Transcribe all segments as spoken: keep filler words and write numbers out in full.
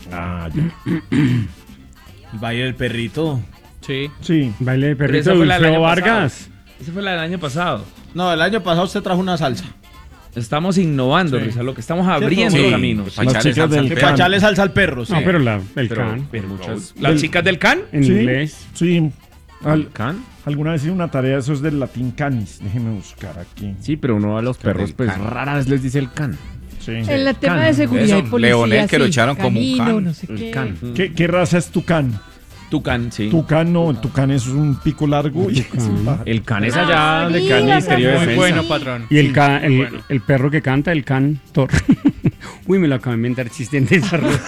Ah, ya. El baile del perrito. Sí. Sí. Baile de Pero perrito esa de fue la del Wilfredo año Vargas. pasado. Esa fue la del año pasado. No, el año pasado usted trajo una salsa. Estamos innovando, Sí. Risa, lo que estamos abriendo Sí. caminos. Las chicas del Que can. para echarle salsa al perro, sí. No, pero la, el Pero- can. pero muchas- Del- ¿Las chicas del can? En Sí, inglés. Sí. Al- ¿Can? alguna vez hice una tarea, eso es del latín canis. Déjeme buscar aquí. Sí, pero uno a los perros, pues can. rara vez les dice el can. Sí. En el tema Can. de seguridad Eso, y policía. Leonel, que lo sí, echaron como un canino, can. no sé El qué. can. ¿Qué, qué raza es tucán? Tucán, sí. Tucán no, el tucán es un pico largo. Y es un pájaro. El can es allá Ah, de mira, can Ministerio de muy Defensa. bueno, patrón. Y el, ca- el, el perro que canta, el cantor. Uy, me lo acabo de inventar chiste en desarrollo.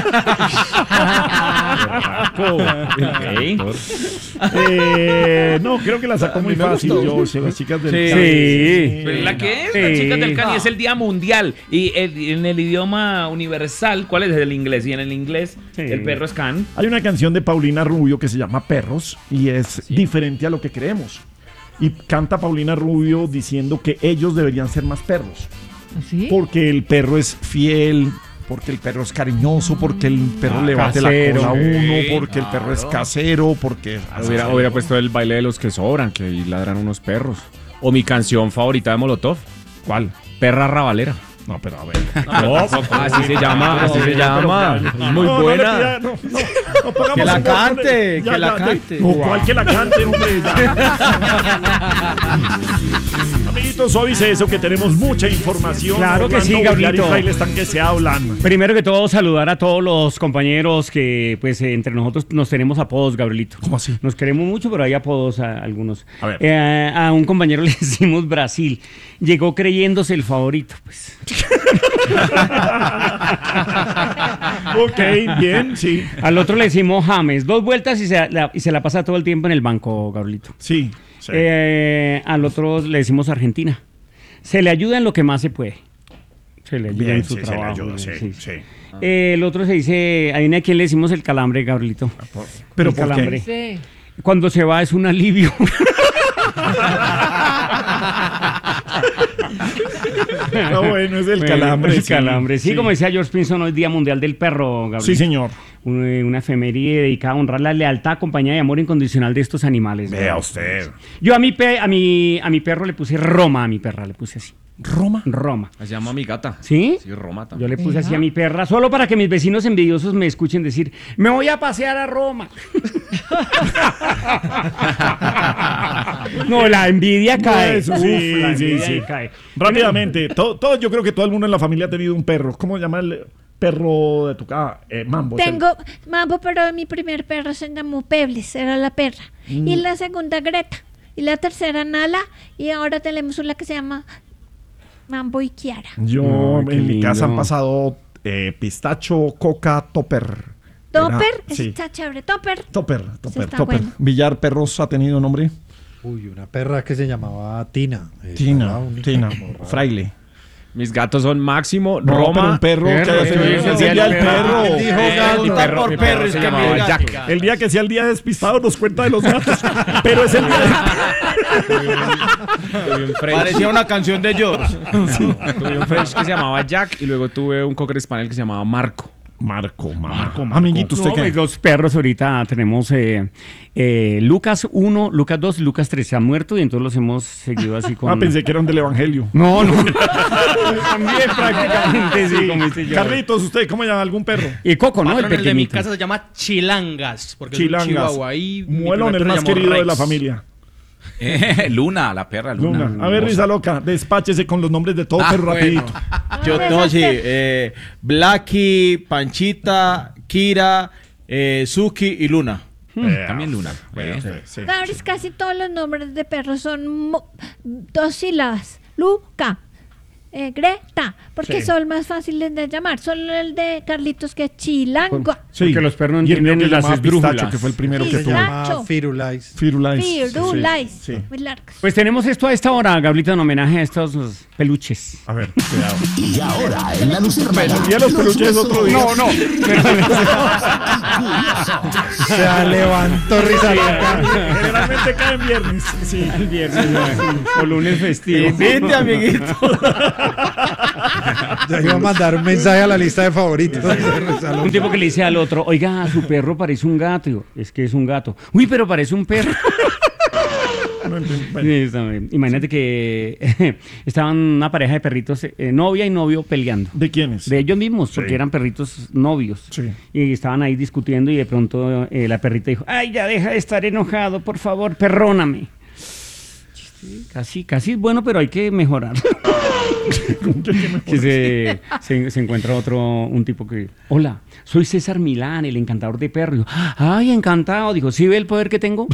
Eh, no, creo que la sacó muy me fácil. gustó. Yo sé, las chicas del Sí. can. Sí. Pero la que es, Sí. las chicas del can, y es el día mundial. Y el- en el idioma universal, ¿cuál es el inglés? Y en el inglés, Sí. el perro es can. Hay una canción de Paulina Rubio que se llama Perros y es diferente a lo que creemos. Y canta Paulina Rubio diciendo que ellos deberían ser más perros. ¿Así? Porque el perro es fiel, porque el perro es cariñoso, porque el perro le bate casero. la cola a uno, Sí, porque el perro es casero, porque... Hubiera, hubiera puesto el baile de los que sobran, que ahí ladran unos perros. O mi canción favorita de Molotov. ¿Cuál? Perra rabalera. No, pero a ver. No, así se llama, así se llama. Es muy No, no le buena. pida- no, no, no pongamos Que la un montón de- cante, ya, que la ya, de- cante. No, ¿cuál que la cante, hombre? Ya. Amiguitos, suavice eso que tenemos mucha información. Claro que sí, Orlando Villar y Gabrielito. Fraile están que se hablan. Primero que todo, saludar a todos los compañeros que, pues, eh, entre nosotros nos tenemos apodos, Gabrielito. ¿Cómo así? Nos queremos mucho, pero hay apodos a algunos. A ver. Eh, a un compañero le decimos Brasil. Llegó creyéndose el favorito, pues. Ok, bien, sí. Al otro le decimos James. Dos vueltas y se la, y se la pasa todo el tiempo en el banco, Gabrielito. Sí. sí. Eh, al otro le decimos Argentina. Se le ayuda en lo que más se puede. Se le ayuda Bien, en su sí, se le trabajo. ayuda, eh, sí, sí. sí. Eh, el otro se dice, ¿adivina a quién le decimos el calambre, Gabrielito? Pero el ¿por qué? calambre. Sí. Cuando se va es un alivio. Ah, bueno, es el Bueno, calambre. El sí, calambre. Sí, como decía George Pinson, hoy Día Mundial del Perro, Gabriel. Sí, señor. Una, una efeméride dedicada a honrar la lealtad, compañía y amor incondicional de estos animales. Vea ¿no? usted. Yo a mi, pe- a, mi, a mi perro le puse Roma, a mi perra le puse así. Roma. Roma. Se llama mi gata. ¿Sí? Sí, Roma Yo también. le puse así a mi perra, solo para que mis vecinos envidiosos me escuchen decir, me voy a pasear a Roma. No, la envidia cae. Eso, Uf, sí, la sí, envidia sí. cae. Rápidamente, todo, todo- yo creo que todo el mundo en la familia ha tenido un perro. ¿Cómo se llama el perro de tu casa? Eh, Mambo. es el- Tengo Mambo, pero mi primer perro se llamó Pebles, era la perra. Mm. Y la segunda Greta. Y la tercera Nala. Y ahora tenemos una que se llama Mambo y Kiara. Yo, Ay, qué en mi casa han lindo. pasado eh, pistacho, coca, topper. Topper, Era- sí. está chévere. Topper. Topper, topper, está topper. bueno. Villar Perros ha tenido nombre. Uy, una perra que se llamaba Tina. Eh, Tina, era única, Tina, como rara. Fraile. Mis gatos son Máximo, No, pero Roma. un perro que haya Perro, tenido sí, el sí, día del el perro. Él dijo Eh, gato. mi perro, por mi perro perro, es se que llamaba mi gato. Jack. El día que sea el día despistado nos cuenta de los gatos. Pero es el día Tuve un French. Parecía una canción de George. Tuve un French que se llamaba Jack y luego tuve un Cocker Spaniel que se llamaba Marco. Marco, Marco. Amiguito, ¿usted No, qué? pues, los perros ahorita tenemos eh, eh, Lucas uno, Lucas dos, Lucas tres se han muerto y entonces los hemos seguido así con... Ah, pensé que eran del Evangelio. No, no. También prácticamente sí, como dice yo. Carlitos, ¿usted cómo llama algún perro? Y Coco, ¿no? Patrón, El el de mi pequeñito. casa se llama Chilangas. Porque Chilangas. es un chihuahua. Ahí mi Muelón, primer el perro más se llamó querido de Rex. la familia. Eh, Luna, la perra Luna. Luna. A ver, Risa Loca, despáchese con los nombres de todo, Ah, pero bueno. rapidito. Yo no, sí. Eh, Blacky, Panchita, Kira, eh, Suki y Luna. También Luna. Bueno, Eh, sí, sí. Gabris, casi todos los nombres de perros son mo- dos sílabas. Luca, eh, Greta, porque Sí. son más fáciles de llamar. Solo el de Carlitos que es Chilangua. Sí. Porque los perros no Y el mío entienden que las llamaba esdrújulas. Pistacho, que fue el primero que Sí, tuvo. Se Nacho. llamaba Firulais. Firulais. Firulais. Sí, sí. Muy largos. Pues tenemos esto a esta hora, Gabrielito, en homenaje a estos los peluches. A ver, cuidado. Y ahora en la Lucernaga. El día de los peluches es otro día. No, no. Se levantó Risa Loca. Generalmente cae en viernes. Sí. El viernes, o lunes festivo. Invite, amiguito. Ya iba a mandar un mensaje a la lista de favoritos. Un tipo que le dice al otro, oiga, su perro parece un gato. Digo, es que es un gato. Uy, pero parece un perro. No entiendo. Bueno, Sí, está bien. Imagínate que estaban una pareja de perritos, eh, novia y novio, peleando. ¿de quiénes? De ellos mismos, Sí. porque eran perritos novios. Sí. Y estaban ahí discutiendo y de pronto eh, la perrita dijo, ay, ya deja de estar enojado, por favor, perróname. Sí, casi, casi es bueno, pero hay que mejorar. Que se, se, se encuentra otro, un tipo que, hola, soy César Milán, el encantador de perros. Digo, ay, encantado. Dijo, ¿sí ve el poder que tengo?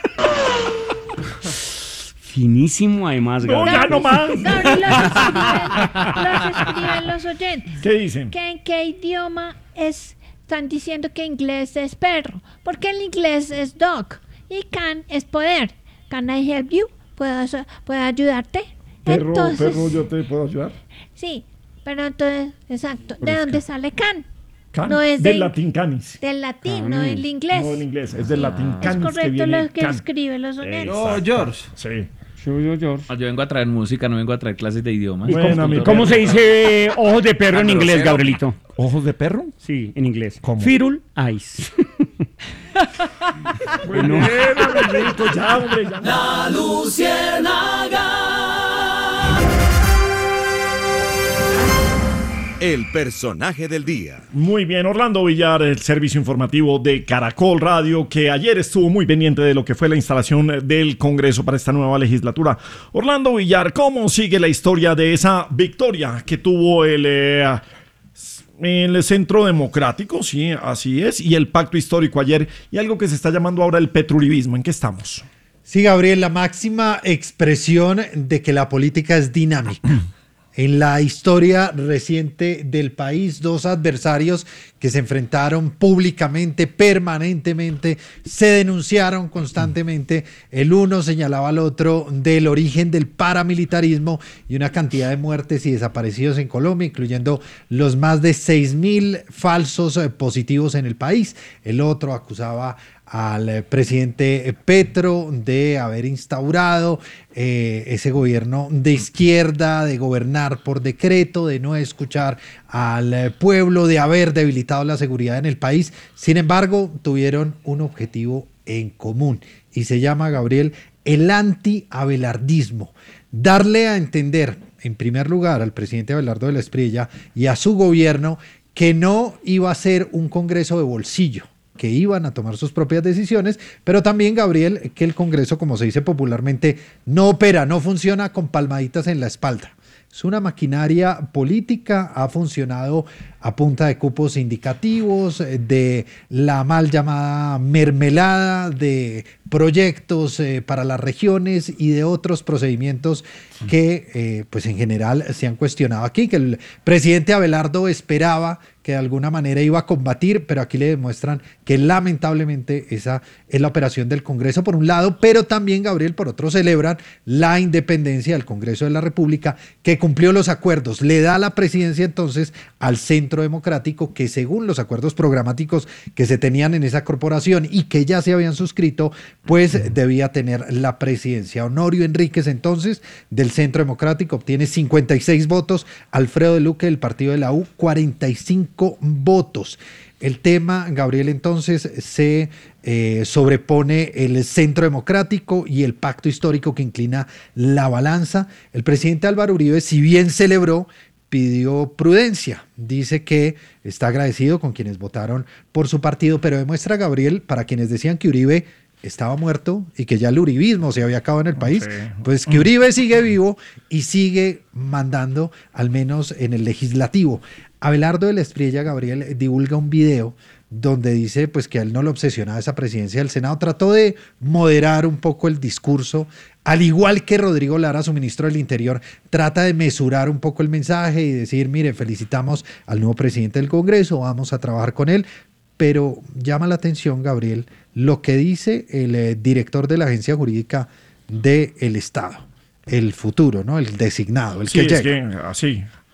Finísimo, además, No, Gabriel. ya no más. Gabriel, los escriben, los escriben los oyentes. ¿Qué dicen? ¿Que ¿En qué idioma es? Están diciendo que inglés es perro, porque el inglés es dog y can es poder. Can I help you? ¿Puedo, ¿puedo ayudarte? Perro, Entonces, perro, ¿yo te puedo ayudar? sí, pero entonces, exacto. Pero ¿De es dónde que- sale can? Can, No es del de- latín canis. Del latín, Can. no del inglés. No del inglés, es del latín Es canis que correcto viene lo que can. escriben los oyentes. No, George. Sí. Yo, yo, yo. Ah, Yo vengo a traer música, no vengo a traer clases de idiomas. ¿Y Bueno, cómo, amigo. cómo se dice ojos de perro en Ah, inglés, grosero. Gabrielito? ¿Ojos de perro? Sí, en inglés. ¿Cómo? Firul eyes. Bueno, amiguito, ya, hombre, ya. La Luciérnaga. El personaje del día. Muy bien, Orlando Villar, el servicio informativo de Caracol Radio, que ayer estuvo muy pendiente de lo que fue la instalación del Congreso para esta nueva legislatura. Orlando Villar, ¿cómo sigue la historia de esa victoria que tuvo el, eh, el Centro Democrático? Sí, así es, y el pacto histórico ayer, y algo que se está llamando ahora el petruribismo. ¿En qué estamos? Sí, Gabriel, la máxima expresión de que la política es dinámica. En la historia reciente del país, dos adversarios que se enfrentaron públicamente, permanentemente, se denunciaron constantemente. El uno señalaba al otro del origen del paramilitarismo y una cantidad de muertes y desaparecidos en Colombia, incluyendo los más de seis mil falsos eh, positivos en el país. El otro acusaba al eh, presidente Petro de haber instaurado eh, ese gobierno de izquierda, de gobernar por decreto, de no escuchar al eh, pueblo, de haber debilitado la seguridad en el país. Sin embargo, tuvieron un objetivo en común y se llama, Gabriel, el anti-abelardismo. Darle a entender, en primer lugar, al presidente Abelardo de la Espriella y a su gobierno que no iba a ser un congreso de bolsillo, que iban a tomar sus propias decisiones, pero también, Gabriel, que el Congreso, como se dice popularmente, no opera, no funciona con palmaditas en la espalda. Es una maquinaria política, ha funcionado a punta de cupos indicativos, de la mal llamada mermelada, de proyectos eh, para las regiones y de otros procedimientos que, eh, pues en general, se han cuestionado aquí, que el presidente Abelardo esperaba que de alguna manera iba a combatir, pero aquí le demuestran que lamentablemente esa es la operación del Congreso por un lado, pero también, Gabriel, por otro, celebran la independencia del Congreso de la República, que cumplió los acuerdos, le da la presidencia entonces al Centro Democrático, que según los acuerdos programáticos que se tenían en esa corporación y que ya se habían suscrito, pues debía tener la presidencia. Honorio Enríquez, entonces, del Centro Democrático, obtiene cincuenta y seis votos, Alfredo de Luque, del partido de la U, cuarenta y cinco votos. El tema, Gabriel, entonces se eh, sobrepone el Centro Democrático y el pacto histórico que inclina la balanza. El presidente Álvaro Uribe, si bien celebró, pidió prudencia. Dice que está agradecido con quienes votaron por su partido, pero demuestra, Gabriel, para quienes decían que Uribe estaba muerto y que ya el uribismo se había acabado en el país, pues que Uribe sigue vivo y sigue mandando, al menos en el legislativo. Abelardo de la Espriella, Gabriel, divulga un video donde dice pues que a él no lo obsesionaba esa presidencia del Senado. Trató de moderar un poco el discurso, al igual que Rodrigo Lara, su ministro del Interior, trata de mesurar un poco el mensaje y decir, mire, felicitamos al nuevo presidente del Congreso, vamos a trabajar con él. Pero llama la atención, Gabriel, lo que dice el eh, director de la Agencia Jurídica del Estado, el futuro, ¿no? El designado, el Sí, que es llega. que así.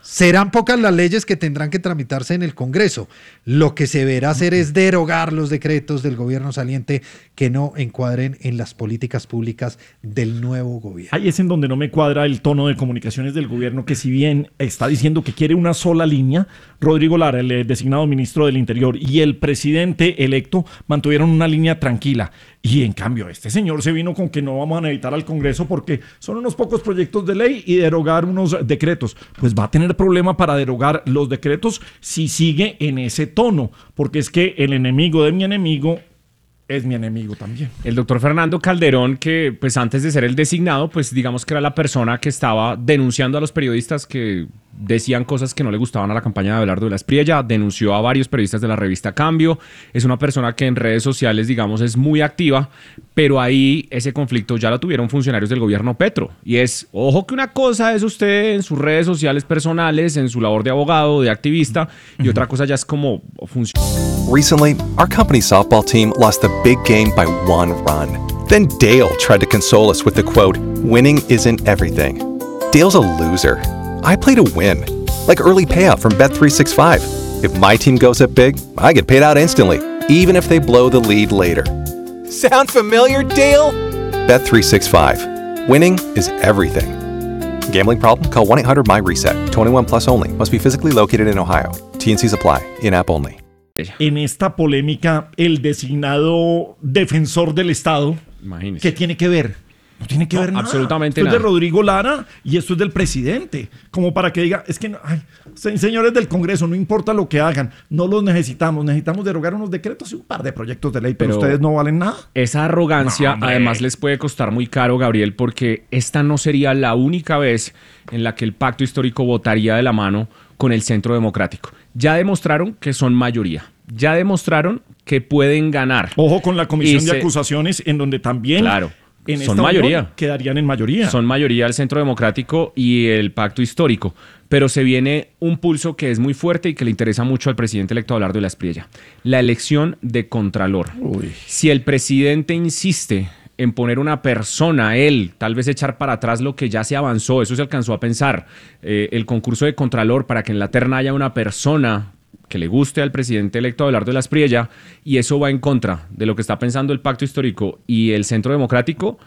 Serán pocas las leyes que tendrán que tramitarse en el Congreso. Lo que se deberá hacer es derogar los decretos del gobierno saliente que no encuadren en las políticas públicas del nuevo gobierno. Ahí es en donde no me cuadra el tono de comunicaciones del gobierno, que si bien está diciendo que quiere una sola línea, Rodrigo Lara, el eh, designado ministro del Interior, y el presidente electo mantuvieron una línea tranquila. Y en cambio, este señor se vino con que no vamos a necesitar al Congreso porque son unos pocos proyectos de ley y derogar unos decretos. Pues va a tener problema para derogar los decretos si sigue en ese tono, porque es que el enemigo de mi enemigo es mi enemigo también. El doctor Fernando Calderón, que pues antes de ser el designado, pues digamos que era la persona que estaba denunciando a los periodistas que decían cosas que no le gustaban a la campaña de Abelardo de la Espriella, denunció a varios periodistas de la revista Cambio, es una persona que en redes sociales, digamos, es muy activa, pero ahí ese conflicto ya lo tuvieron funcionarios del gobierno Petro, y es, ojo que una cosa es usted en sus redes sociales personales, en su labor de abogado, de activista, y otra cosa ya es como funciona. Recently, our company softball team lost the big game by one run. Then Dale tried to console us with the quote, "Winning isn't everything." Dale's a loser. I play to win, like early payout from Bet three sixty-five. If my team goes up big, I get paid out instantly, even if they blow the lead later. Sound familiar, Dale? Bet three sixty-five. Winning is everything. Gambling problem? Call one eight hundred M Y reset. twenty-one plus only. Must be physically located in Ohio. T and C's apply. In-app only. En esta polémica, el designado defensor del Estado, imagínese, ¿qué tiene que ver? No tiene que no, ver nada. Absolutamente esto nada. Es de Rodrigo Lara y esto es del presidente. Como para que diga, es que, no, ay, señores del Congreso, no importa lo que hagan, no los necesitamos. Necesitamos derogar unos decretos y un par de proyectos de ley, pero, pero ustedes no valen nada. Esa arrogancia no, además les puede costar muy caro, Gabriel, porque esta no sería la única vez en la que el pacto histórico votaría de la mano con el Centro Democrático. Ya demostraron que son mayoría. Ya demostraron que pueden ganar. Ojo con la comisión se, de acusaciones, en donde también claro, en son esta mayoría. Quedarían en mayoría. Son mayoría el Centro Democrático y el Pacto Histórico. Pero se viene un pulso que es muy fuerte y que le interesa mucho al presidente electo Abelardo de la Espriella. La elección de Contralor. Uy. Si el presidente insiste en poner una persona, él, tal vez echar para atrás lo que ya se avanzó, eso se alcanzó a pensar, eh, el concurso de Contralor para que en la terna haya una persona que le guste al presidente electo Abelardo de la Espriella, y eso va en contra de lo que está pensando el Pacto Histórico y el Centro Democrático,